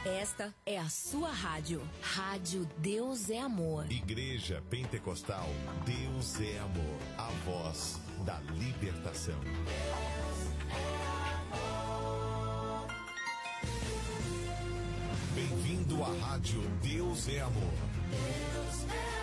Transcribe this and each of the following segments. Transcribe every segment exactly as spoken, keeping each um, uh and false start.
Esta é a sua rádio. Rádio Deus é Amor. Igreja Pentecostal Deus é Amor. A voz da libertação. Bem-vindo à Rádio Deus é Amor. Deus é amor.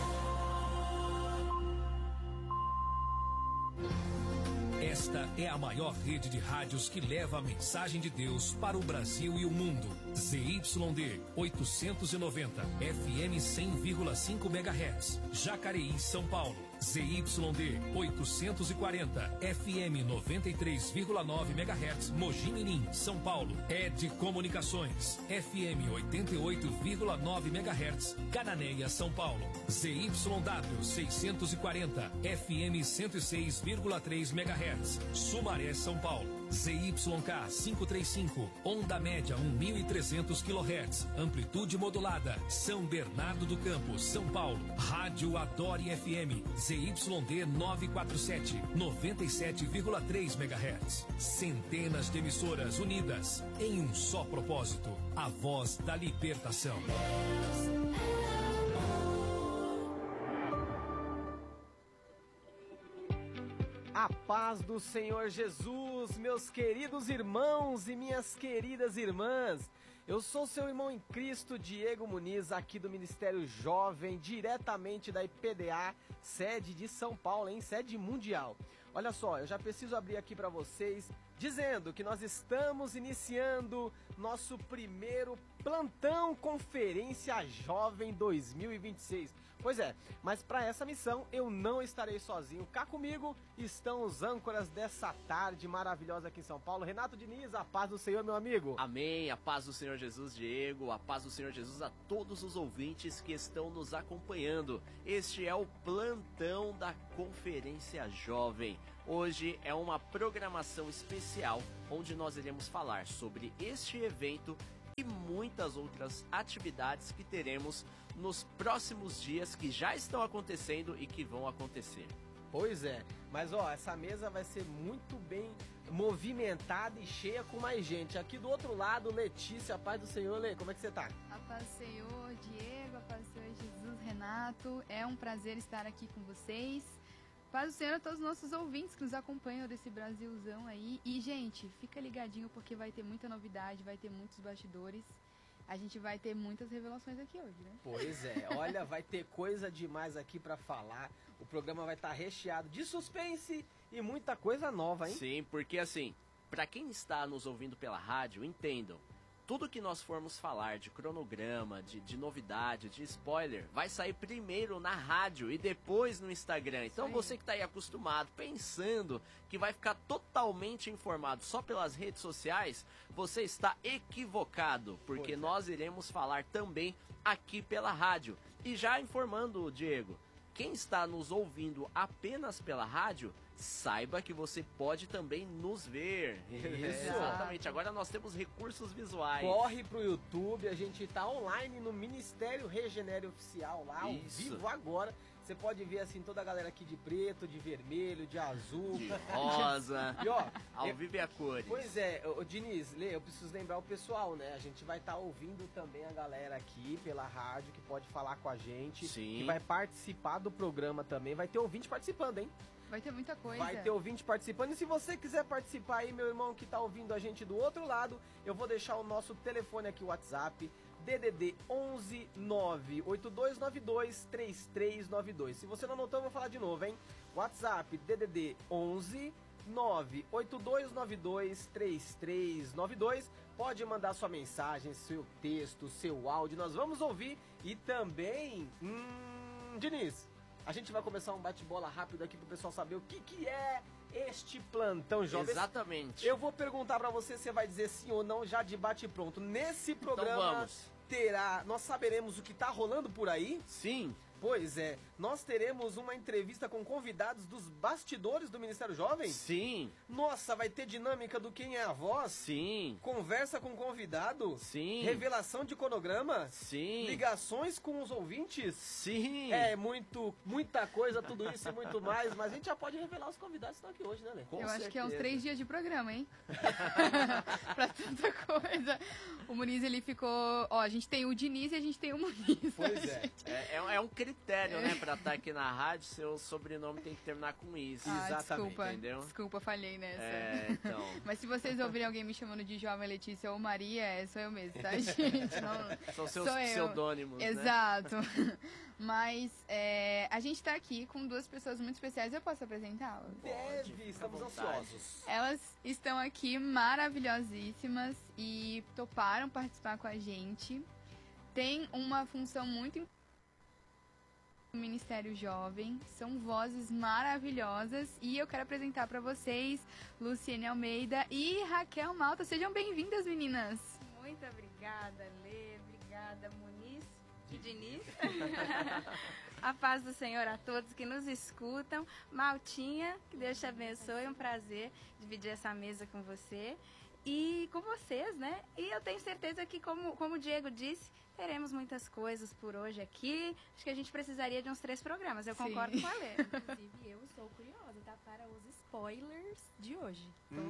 Esta é a maior rede de rádios que leva a mensagem de Deus para o Brasil e o mundo. Z Y D oitocentos e noventa, F M cem vírgula cinco megahertz, Jacareí, São Paulo. Z Y D oitocentos e quarenta, F M noventa e três vírgula nove megahertz, Mogi Mirim, São Paulo. E D Comunicações, F M oitenta e oito vírgula nove megahertz, Cananéia, São Paulo. Z Y W seiscentos e quarenta, F M cento e seis vírgula três megahertz, Sumaré, São Paulo. Z Y K quinhentos e trinta e cinco, onda média mil e trezentos quilohertz, amplitude modulada, São Bernardo do Campo, São Paulo. Rádio Adore F M, Z Y D novecentos e quarenta e sete, noventa e sete vírgula três megahertz. Centenas de emissoras unidas em um só propósito, a voz da libertação. A paz do Senhor Jesus, meus queridos irmãos e minhas queridas irmãs. Eu sou seu irmão em Cristo, Diego Muniz, aqui do Ministério Jovem, diretamente da I P D A, sede de São Paulo, hein? Sede mundial. Olha só, eu já preciso abrir aqui para vocês, dizendo que nós estamos iniciando nosso primeiro Plantão Conferência Jovem dois mil e vinte e seis. Pois é, mas para essa missão eu não estarei sozinho. Cá comigo estão os âncoras dessa tarde maravilhosa aqui em São Paulo. Renato Diniz, a paz do Senhor, meu amigo. Amém, a paz do Senhor Jesus, Diego, a paz do Senhor Jesus a todos os ouvintes que estão nos acompanhando. Este é o Plantão da Conferência Jovem. Hoje é uma programação especial onde nós iremos falar sobre este evento e muitas outras atividades que teremos nos próximos dias, que já estão acontecendo e que vão acontecer. Pois é, mas ó, essa mesa vai ser muito bem movimentada e cheia com mais gente. Aqui do outro lado, Letícia, a paz do Senhor. Lê, como é que você tá? A paz do Senhor, Diego, a paz do Senhor Jesus, Renato. É um prazer estar aqui com vocês. Paz do Senhor a todos os nossos ouvintes que nos acompanham desse Brasilzão aí. E, gente, fica ligadinho porque vai ter muita novidade, vai ter muitos bastidores. A gente vai ter muitas revelações aqui hoje, né? Pois é, olha, vai ter coisa demais aqui pra falar. O programa vai estar recheado de suspense e muita coisa nova, hein? Sim, porque assim, pra quem está nos ouvindo pela rádio, entendam. Tudo que nós formos falar de cronograma, de, de novidade, de spoiler, vai sair primeiro na rádio e depois no Instagram. Então você que está aí acostumado, pensando que vai ficar totalmente informado só pelas redes sociais, você está equivocado, porque nós iremos falar também aqui pela rádio. E já informando, Diego, quem está nos ouvindo apenas pela rádio, saiba que você pode também nos ver. Isso. Exatamente, agora nós temos recursos visuais. Corre pro YouTube, a gente tá online no Ministério Regenere Oficial lá, ao Isso. vivo agora. Você pode ver assim toda a galera aqui de preto, de vermelho, de azul, de rosa. E ó, ao eu, vivo e a cores. Pois é, o Diniz, Lê, eu preciso lembrar o pessoal, né? A gente vai estar tá ouvindo também a galera aqui pela rádio que pode falar com a gente, Sim. que vai participar do programa também. Vai ter ouvinte participando, hein? Vai ter muita coisa. Vai ter ouvinte participando. E se você quiser participar aí, meu irmão que tá ouvindo a gente do outro lado, eu vou deixar o nosso telefone aqui, o WhatsApp, D D D onze nove oito dois nove dois três três nove dois. Se você não anotou, eu vou falar de novo, hein? WhatsApp, D D D onze nove oito dois nove dois três três nove dois. Pode mandar sua mensagem, seu texto, seu áudio, nós vamos ouvir. E também, hum, Diniz, a gente vai começar um bate-bola rápido aqui pro pessoal saber o que, que é este Plantão Jovem. Exatamente. Eu vou perguntar pra você, você vai dizer sim ou não, já de bate-pronto. Nesse programa então vamos. terá, nós saberemos o que tá rolando por aí? Sim. Pois é, nós teremos uma entrevista com convidados dos bastidores do Ministério Jovem? Sim. Nossa, vai ter dinâmica do Quem é a Voz? Sim. Conversa com convidado? Sim. Revelação de cronograma? Sim. Ligações com os ouvintes? Sim. É, muito, muita coisa, tudo isso e muito mais, mas a gente já pode revelar os convidados que estão aqui hoje, né, Lê? Com Eu certeza. acho que é uns três dias de programa, hein? Pra tanta coisa. O Muniz, ele ficou... Ó, a gente tem o Diniz e a gente tem o Muniz. Pois é. É, é, é um critério, né, pra estar aqui na rádio, seu sobrenome tem que terminar com isso. Ah, Exatamente, desculpa, entendeu? desculpa, falhei nessa. É, então. Mas se vocês ouvirem alguém me chamando de Jovem Letícia ou Maria, é, sou eu mesmo, tá, gente? Não, São seus sou eu. pseudônimos, né? Exato. Mas é, a gente tá aqui com duas pessoas muito especiais. Eu posso apresentá-las? Deve, fica estamos à vontade. ansiosos. Elas estão aqui maravilhosíssimas e toparam participar com a gente. Tem uma função muito importante no Ministério Jovem, são vozes maravilhosas e eu quero apresentar para vocês Luciene Almeida e Raquel Malta. Sejam bem-vindas, meninas. Muito obrigada, Lê. Obrigada, Muniz e Diniz. A paz do Senhor a todos que nos escutam. Maltinha, que Deus te abençoe. É um prazer dividir essa mesa com você e com vocês, né? E eu tenho certeza que, como, como o Diego disse, teremos muitas coisas por hoje aqui. Acho que a gente precisaria de uns três programas. Eu Sim. concordo com a Lê. Inclusive, eu estou curiosa, tá? Para os spoilers de hoje.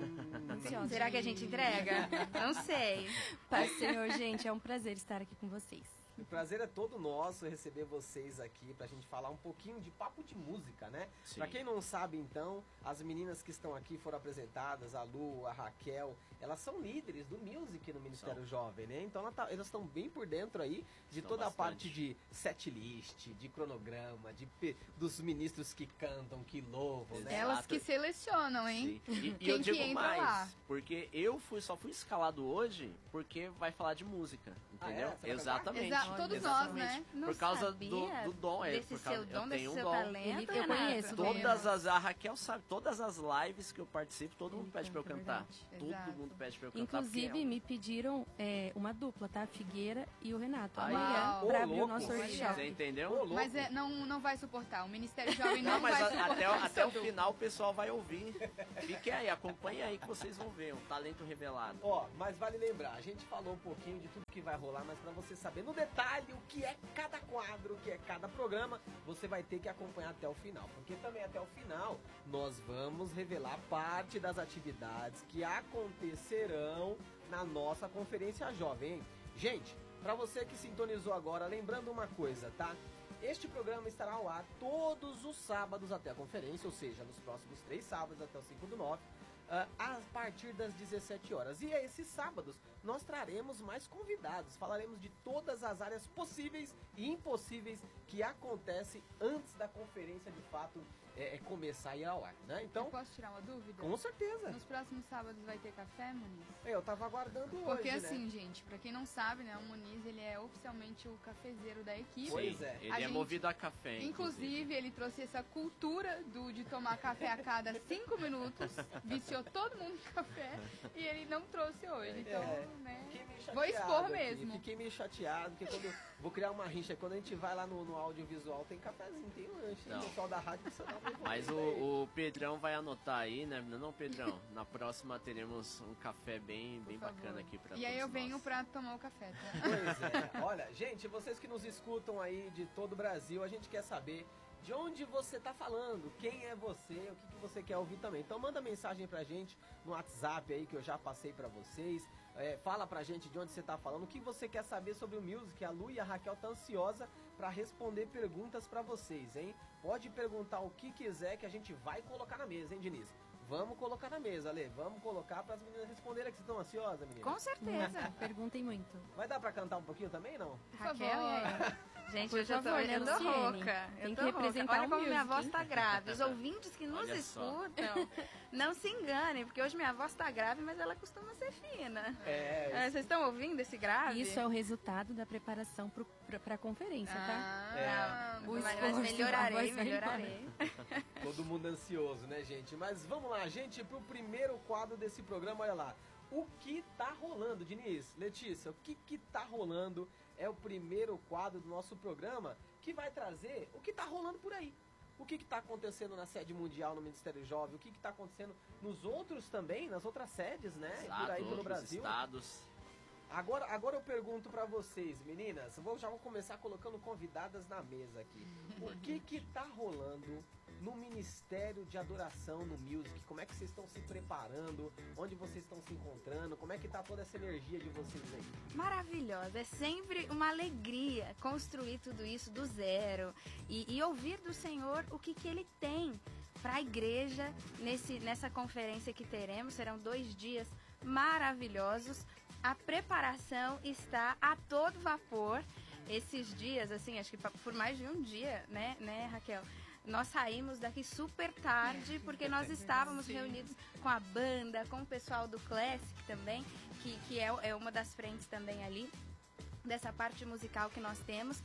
Tô ansiosa. Será que a gente entrega? Não sei. Paz do Senhor, gente, é um prazer estar aqui com vocês. O prazer é todo nosso receber vocês aqui pra gente falar um pouquinho de papo de música, né? Sim. Pra quem não sabe, então, as meninas que estão aqui foram apresentadas, a Lu, a Raquel, elas são líderes do music no Ministério São. Jovem, né? Então ela tá- elas estão bem por dentro aí de Estão toda a bastante. parte de setlist, de cronograma, de pe- dos ministros que cantam, que louvam, né? Elas Exato. que selecionam, hein? Sim. E, e Quem eu que digo entra mais, lá? porque eu fui, só fui escalado hoje porque vai falar de música, Ah, é? entendeu? Você vai cantar? Exatamente. Exa- todos Exatamente. nós, né? Não Por causa sabia do, do dom, é. desse por causa, seu dom, eu desse tenho um seu dom. talento, Eu Renato. conheço. Todas as, a Raquel sabe, todas as lives que eu participo, todo mundo Ele pede pra eu canta, cantar. verdade. Todo Exato. mundo pede pra eu cantar. porque Inclusive, é um- me pediram é, uma dupla, tá? Figueira e o Renato. Aí, Amanhã, ó. pra Ô, abrir o louco. nosso Olha. workshop. Você entendeu? Ô, louco. Mas é, não, não vai suportar. O Ministério Jovem não, Não, mas vai a- suportar. até, o- essa até o dupla. final o pessoal vai ouvir. Fique aí, acompanhe aí que vocês vão ver. Um talento revelado. Ó, mas vale lembrar, a gente falou um pouquinho de tudo que vai rolar, mas pra você saber no detalhe o que é cada quadro, o que é cada programa, você vai ter que acompanhar até o final. Porque também até o final nós vamos revelar parte das atividades que acontecerão na nossa Conferência Jovem, hein? Gente, pra você que sintonizou agora, lembrando uma coisa, tá? Este programa estará ao ar todos os sábados até a conferência, ou seja, nos próximos três sábados até o cinco do nove, ah, a partir das dezessete horas. E a esses sábados nós traremos mais convidados, falaremos de todas as áreas possíveis e impossíveis que acontecem antes da conferência de fato é, é começar a ir ao ar, né? Eu Então, posso tirar uma dúvida? com certeza. Nos próximos sábados vai ter café, Muniz? Eu tava aguardando Porque hoje, assim, né? gente, pra quem não sabe, né, o Muniz, ele é oficialmente o cafezeiro da equipe. Pois Sim, é. Ele A é gente- movido a café, Inclusive, ele trouxe essa cultura do, de tomar café a cada cinco minutos, viciou todo mundo em café, e ele não trouxe hoje. Então, É. né? Fiquei meio chateado Vou expor aqui, mesmo. Fiquei meio chateado, porque quando eu vou criar uma rixa, quando a gente vai lá no, no audiovisual, tem cafezinho, tem lanche. Não. O pessoal da rádio precisa dar uma Mas envolvida aí. o, o Pedrão vai anotar aí, né? Não, Pedrão? Na próxima teremos um café bem, bem Por favor. bacana aqui pra E aí eu todos venho nós. pra tomar o café, tá? Pois é. Olha, gente, vocês que nos escutam aí de todo o Brasil, a gente quer saber de onde você tá falando, quem é você, o que, que você quer ouvir também. Então manda mensagem pra gente no WhatsApp aí que eu já passei pra vocês. É, fala pra gente de onde você tá falando, o que você quer saber sobre o music. A Lu e a Raquel tá ansiosa pra responder perguntas pra vocês, hein? Pode perguntar o que quiser que a gente vai colocar na mesa, hein, Diniz? Vamos colocar na mesa, Ale. Vamos colocar para as meninas responderem, que vocês estão ansiosas, meninas? Com certeza. Perguntem muito. Vai dar para cantar um pouquinho também, não? Por Raquel, favor. e aí? Gente, Por hoje eu tô, favor, eu tô Luciene. rouca. Eu Tem tô que rouca. representar Olha o como minha music, voz hein? tá grave. Os ouvintes que nos Olha só. escutam, não se enganem, porque hoje minha voz tá grave, mas ela costuma ser fina. É, É, vocês estão ouvindo esse grave? Isso é o resultado da preparação pro, pra, pra conferência, tá? Ah, Não, O mas, mas esforço, a melhorarei, voz vai melhorarei. todo mundo ansioso, né, gente? Mas vamos lá, gente, pro primeiro quadro desse programa, olha lá. o que tá rolando, Diniz, Letícia, o que que tá rolando é o primeiro quadro do nosso programa que vai trazer o que tá rolando por aí. O que está acontecendo na sede mundial no Ministério Jovem, o que está acontecendo nos outros também, nas outras sedes, né? Exato, por aí pelo Brasil. Estados. Agora, agora eu pergunto para vocês, meninas, eu vou, já vou começar colocando convidadas na mesa aqui. O que que tá rolando no Ministério de Adoração, no Music? Como é que vocês estão se preparando? Onde vocês estão se encontrando? Como é que tá toda essa energia de vocês aí? Maravilhosa, é sempre uma alegria construir tudo isso do zero e, e ouvir do Senhor o que, que Ele tem para a igreja nesse, nessa conferência que teremos. Serão dois dias maravilhosos. A preparação está a todo vapor. Esses dias, assim, acho que por mais de um dia, né, né, Raquel? Nós saímos daqui super tarde, porque nós estávamos Sim. reunidos com a banda, com o pessoal do Classic também, que, que é, é uma das frentes também ali, dessa parte musical que nós temos,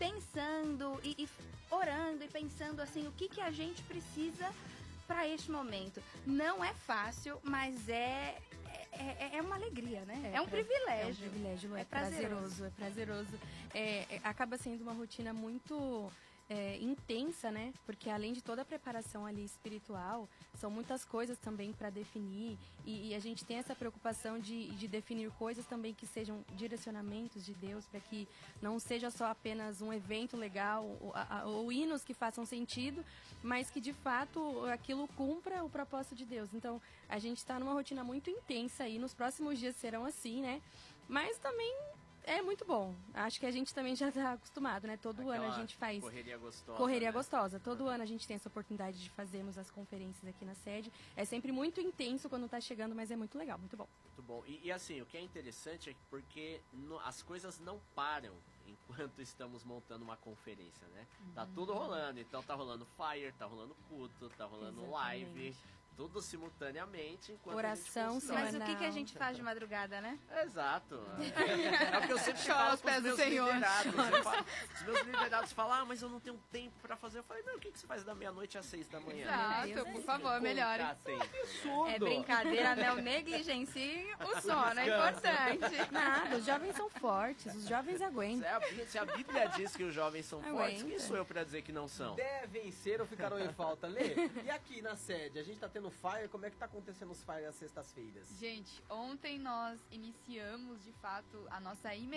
pensando e, e orando e pensando, assim, o que, que a gente precisa para este momento. Não é fácil, mas é... É, é uma alegria, né? É, é um pra, privilégio. É um privilégio, é, É prazeroso, é prazeroso. É, é, acaba sendo uma rotina muito é, intensa, né? Porque além de toda a preparação ali espiritual, são muitas coisas também para definir. E, e a gente tem essa preocupação de, de definir coisas também que sejam direcionamentos de Deus, para que não seja só apenas um evento legal ou, ou hinos que façam sentido, mas que de fato aquilo cumpra o propósito de Deus. Então, a gente está numa rotina muito intensa e nos próximos dias serão assim, né? Mas também é muito bom. Acho que a gente também já está acostumado, né? Todo Aquela ano a gente faz correria gostosa. correria né? gostosa. Todo ano a gente tem essa oportunidade de fazermos as conferências aqui na sede. É sempre muito intenso quando está chegando, mas é muito legal, muito bom. Muito bom. E, e assim, o que é interessante é porque no, as coisas não param enquanto estamos montando uma conferência, né? Uhum. Tá tudo rolando. Então tá rolando Fire, tá rolando culto, tá rolando Exatamente. live. Tudo simultaneamente, enquanto Oração, a gente constrói. Mas o que, que a gente faz de madrugada, né? Exato. É o que eu sempre falo aos pros pés do meus Senhor. liderados. Eu falo, os meus liderados falam, ah, mas eu não tenho tempo pra fazer. Eu falei, não, o que, que você faz da meia-noite às seis da manhã? Exato, por favor, melhore. Colocar tempo. Absurdo! É brincadeira, não negligencie o sono, é importante. Nada, os jovens são fortes, os jovens Se aguentam. a, Bí- se a Bíblia diz que os jovens são fortes, quem Aguenta. sou eu pra dizer que não são? Devem ser ou ficaram em falta, Lê? E aqui na sede, a gente tá tendo Fire, como é que tá acontecendo os Fire às sextas-feiras? Gente, ontem nós iniciamos, de fato, a nossa imersão